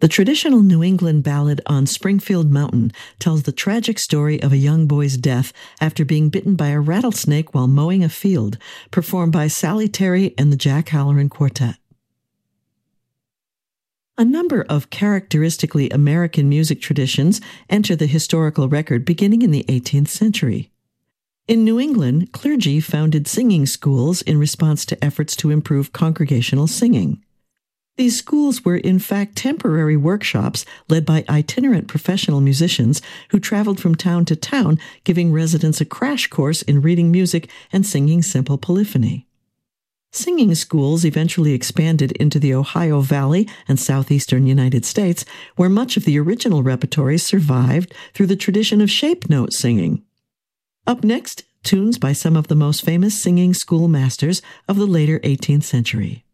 The traditional New England ballad On Springfield Mountain tells the tragic story of a young boy's death after being bitten by a rattlesnake while mowing a field, performed by Sally Terry and the Jack Halloran Quartet. A number of characteristically American music traditions enter the historical record beginning in the 18th century. In New England, clergy founded singing schools in response to efforts to improve congregational singing. These schools were in fact temporary workshops led by itinerant professional musicians who traveled from town to town, giving residents a crash course in reading music and singing simple polyphony. Singing schools eventually expanded into the Ohio Valley and southeastern United States, where much of the original repertory survived through the tradition of shape note singing. Up next, tunes by some of the most famous singing school masters of the later 18th century.